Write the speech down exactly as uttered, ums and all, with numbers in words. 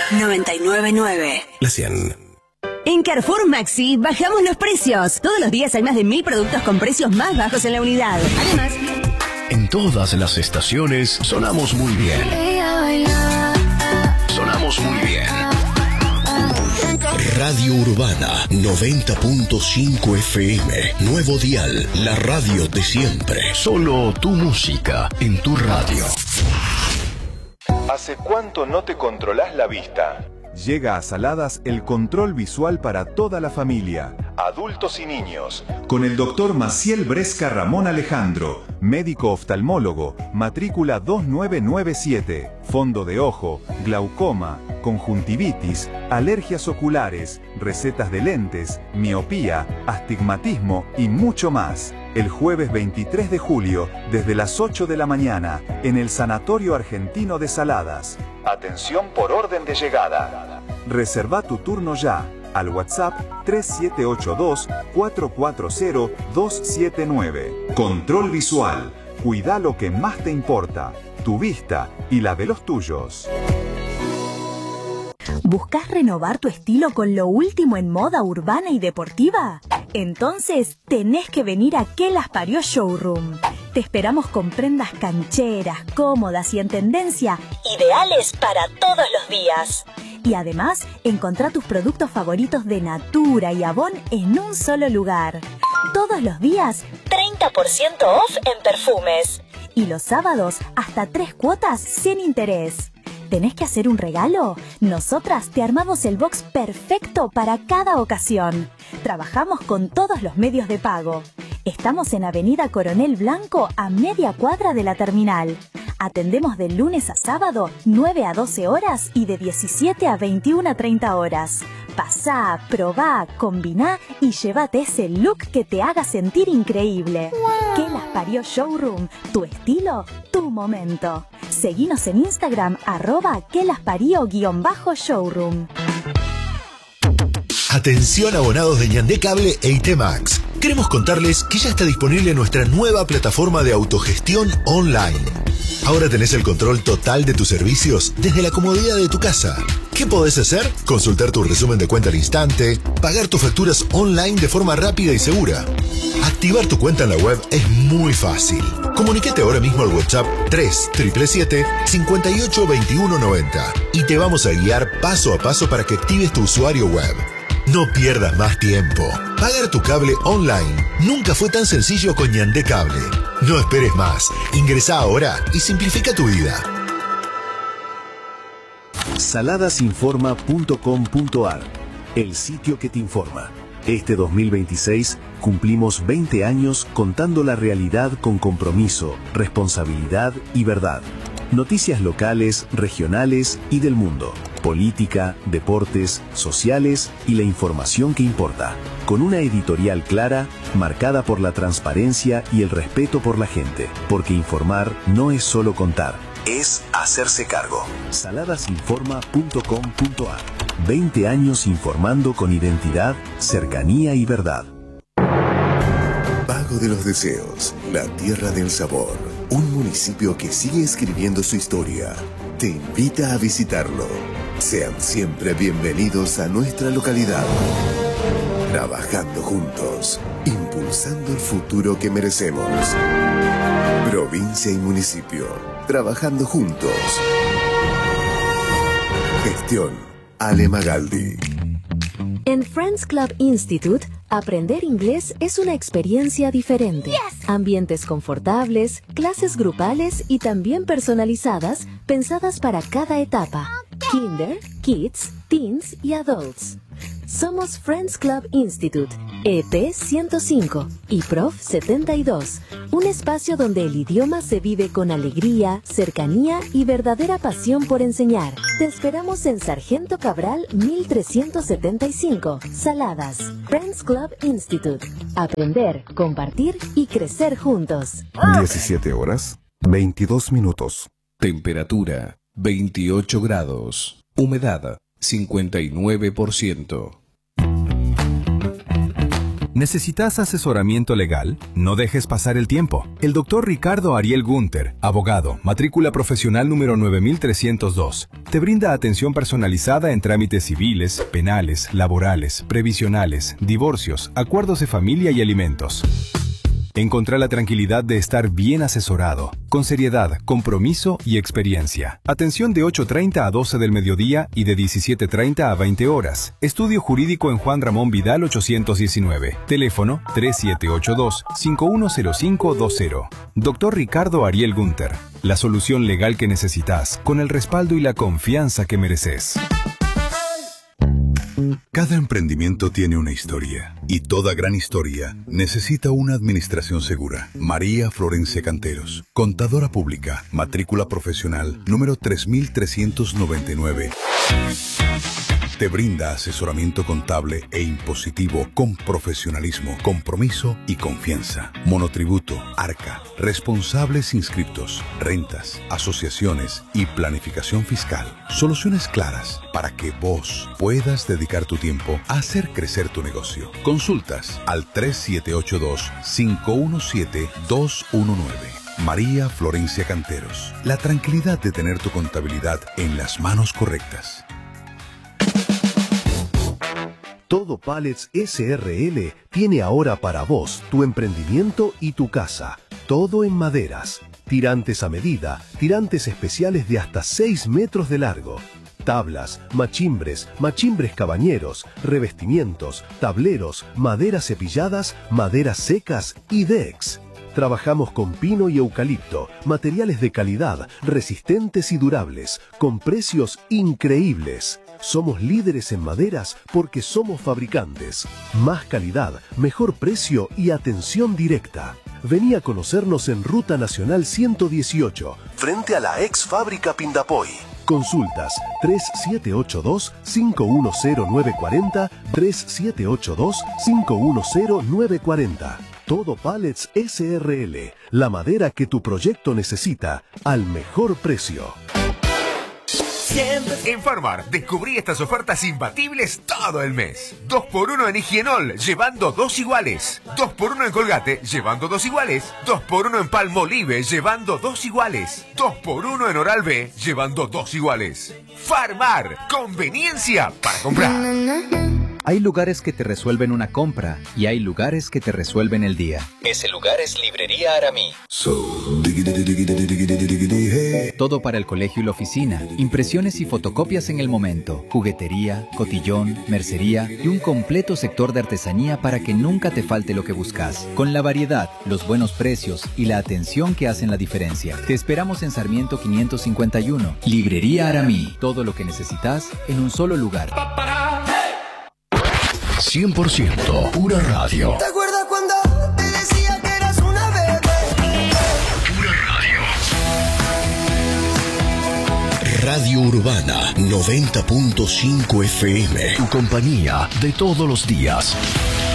noventa y nueve nueve. La cien. En Carrefour Maxi bajamos los precios. Todos los días hay más de mil productos con precios más bajos en la unidad. Además, en todas las estaciones sonamos muy bien. Sonamos muy bien. Radio Urbana noventa punto cinco F M. Nuevo dial, la radio de siempre. Solo tu música en tu radio. ¿Hace cuánto no te controlás la vista? Llega a Saladas el control visual para toda la familia, adultos y niños, con el doctor Maciel Bresca Ramón Alejandro, médico oftalmólogo, matrícula dos nueve nueve siete, fondo de ojo, glaucoma, conjuntivitis, alergias oculares, recetas de lentes, miopía, astigmatismo y mucho más. El jueves veintitrés de julio, desde las ocho de la mañana, en el Sanatorio Argentino de Saladas. Atención por orden de llegada. Reserva tu turno ya al WhatsApp tres siete ocho dos, cuatro cuatro cero, dos siete nueve. Control visual. Cuida lo que más te importa, tu vista y la de los tuyos. ¿Buscas renovar tu estilo con lo último en moda urbana y deportiva? Entonces tenés que venir a Que Las Parió Showroom. Te esperamos con prendas cancheras, cómodas y en tendencia, ideales para todos los días. Y además, encontrá tus productos favoritos de Natura y Avon en un solo lugar. Todos los días, treinta por ciento off en perfumes. Y los sábados, hasta tres cuotas sin interés. ¿Tenés que hacer un regalo? Nosotras te armamos el box perfecto para cada ocasión. Trabajamos con todos los medios de pago. Estamos en Avenida Coronel Blanco, a media cuadra de la terminal. Atendemos de lunes a sábado, nueve a doce horas y de diecisiete a veintiuna a treinta horas. Pasá, probá, combiná y llévate ese look que te haga sentir increíble. Wow. Que Las Parió Showroom, tu estilo, tu momento. Seguinos en Instagram, arroba que las parió guión bajo showroom. Atención abonados de Ñandé Cable e I T Max. Queremos contarles que ya está disponible nuestra nueva plataforma de autogestión online. Ahora tenés el control total de tus servicios desde la comodidad de tu casa. ¿Qué podés hacer? Consultar tu resumen de cuenta al instante, pagar tus facturas online de forma rápida y segura. Activar tu cuenta en la web es muy fácil. Comunícate ahora mismo al WhatsApp tres siete siete, cinco ocho dos uno nueve cero y te vamos a guiar paso a paso para que actives tu usuario web. No pierdas más tiempo. Pagar tu cable online nunca fue tan sencillo con Ñandé Cable. No esperes más. Ingresá ahora y simplifica tu vida. saladasinforma punto com punto ar, el sitio que te informa. Este dos mil veintiséis cumplimos veinte años contando la realidad con compromiso, responsabilidad y verdad. Noticias locales, regionales y del mundo. Política, deportes, sociales y la información que importa. Con una editorial clara, marcada por la transparencia y el respeto por la gente. Porque informar no es solo contar, es hacerse cargo. saladasinforma punto com punto ar. veinte años informando con identidad, cercanía y verdad. Pago de los Deseos, la tierra del sabor. Un municipio que sigue escribiendo su historia. Te invita a visitarlo. Sean siempre bienvenidos a nuestra localidad. Trabajando juntos, impulsando el futuro que merecemos. Provincia y municipio, trabajando juntos. Gestión Ale Magaldi. En Friends Club Institute, aprender inglés es una experiencia diferente. Yes. Ambientes confortables, clases grupales y también personalizadas, pensadas para cada etapa. Okay. Kinder, Kids, Teens y Adults. Somos Friends Club Institute, E P ciento cinco y Prof setenta y dos, un espacio donde el idioma se vive con alegría, cercanía y verdadera pasión por enseñar. Te esperamos en Sargento Cabral mil trescientos setenta y cinco, Saladas. Friends Club Institute. Aprender, compartir y crecer juntos. diecisiete horas, veintidós minutos. Temperatura veintiocho grados. Humedad cincuenta y nueve por ciento. ¿Necesitas asesoramiento legal? No dejes pasar el tiempo. El doctor Ricardo Ariel Gunter, abogado, matrícula profesional número nueve mil trescientos dos, te brinda atención personalizada en trámites civiles, penales, laborales, previsionales, divorcios, acuerdos de familia y alimentos. Encontrá la tranquilidad de estar bien asesorado, con seriedad, compromiso y experiencia. Atención de ocho treinta a doce del mediodía y de diecisiete treinta a veinte horas. Estudio jurídico en Juan Ramón Vidal ochocientos diecinueve. Teléfono tres siete ocho dos, cinco uno cero cinco dos cero. doctor Ricardo Ariel Gunter. La solución legal que necesitas, con el respaldo y la confianza que mereces. Cada emprendimiento tiene una historia, y toda gran historia necesita una administración segura. María Florencia Canteros, contadora pública, matrícula profesional número tres mil trescientos noventa y nueve. Te brinda asesoramiento contable e impositivo con profesionalismo, compromiso y confianza. Monotributo, Arca, responsables inscriptos, rentas, asociaciones y planificación fiscal. Soluciones claras para que vos puedas dedicar tu tiempo a hacer crecer tu negocio. Consultas al tres siete ocho dos, cinco uno siete, dos uno nueve. María Florencia Canteros. La tranquilidad de tener tu contabilidad en las manos correctas. Todo Pallets S R L tiene ahora para vos, tu emprendimiento y tu casa. Todo en maderas. Tirantes a medida, tirantes especiales de hasta seis metros de largo. Tablas, machimbres, machimbres cabañeros, revestimientos, tableros, maderas cepilladas, maderas secas y decks. Trabajamos con pino y eucalipto, materiales de calidad, resistentes y durables, con precios increíbles. Somos líderes en maderas porque somos fabricantes. Más calidad, mejor precio y atención directa. Vení a conocernos en Ruta Nacional ciento dieciocho, frente a la ex fábrica Pindapoy. Consultas tres siete ocho dos, cinco uno cero nueve cuatro cero, tres siete ocho dos, cinco uno cero nueve cuatro cero. Todo Pallets S R L, la madera que tu proyecto necesita, al mejor precio. En Farmar descubrí estas ofertas imbatibles todo el mes. dos por uno en Higienol, llevando dos iguales. dos por uno en Colgate, llevando dos iguales. dos por uno en Palmolive, llevando dos iguales. dos por uno en Oral-B, llevando dos iguales. Farmar, conveniencia para comprar. Hay lugares que te resuelven una compra y hay lugares que te resuelven el día. Ese lugar es Librería Aramí. Todo para el colegio y la oficina, impresiones y fotocopias en el momento, juguetería, cotillón, mercería y un completo sector de artesanía para que nunca te falte lo que buscas. Con la variedad, los buenos precios y la atención que hacen la diferencia. Te esperamos en Sarmiento quinientos cincuenta y uno. Librería Aramí. Todo lo que necesitas en un solo lugar. cien por ciento pura radio. ¿Te acuerdas cuando te decía que eras una bebé? Pura radio. Radio Urbana noventa punto cinco F M. Tu compañía de todos los días.